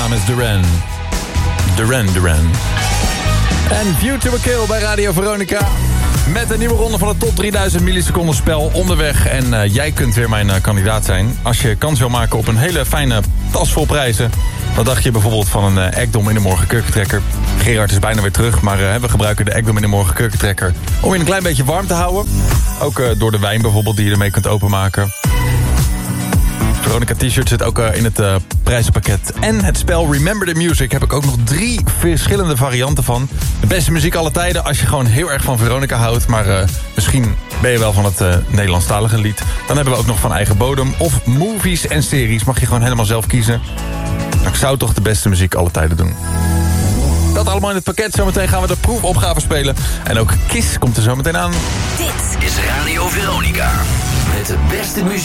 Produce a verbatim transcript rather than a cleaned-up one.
naam is Duran. Duran Duran. En View to a Kill bij Radio Veronica. Met een nieuwe ronde van het top drieduizend milliseconden spel onderweg. En uh, jij kunt weer mijn uh, kandidaat zijn. Als je kans wil maken op een hele fijne tas vol prijzen. Wat dacht je bijvoorbeeld van een uh, Ekdom in de morgen kurkentrekker? Gerard is bijna weer terug, maar uh, we gebruiken de Ekdom in de morgen kurkentrekker om je een klein beetje warm te houden. Ook uh, door de wijn bijvoorbeeld die je ermee kunt openmaken. Veronica t-shirt zit ook uh, in het uh, prijzenpakket. En het spel Remember the Music heb ik ook nog drie verschillende varianten van. De beste muziek alle tijden als je gewoon heel erg van Veronica houdt. Maar uh, misschien ben je wel van het uh, Nederlandstalige lied. Dan hebben we ook nog van eigen bodem. Of movies en series mag je gewoon helemaal zelf kiezen. Ik zou toch de beste muziek alle tijden doen. Dat allemaal in het pakket. Zometeen gaan we de proefopgave spelen. En ook Kiss komt er zo meteen aan. Dit is Radio Veronica. Met de beste muziek.